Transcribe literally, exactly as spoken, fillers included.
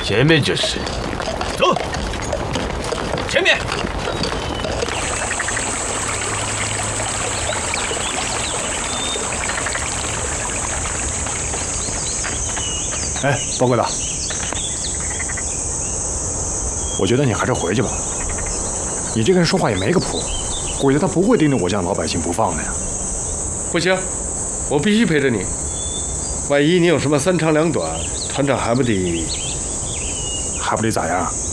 前面就是。走，前面。 哎，包哥大，我觉得你还是回去吧。你这个人说话也没个谱，估计他不会盯着我这样老百姓不放的呀。 不行，我必须陪着你。万一你有什么三长两短，团长还不得…… 还不得咋样？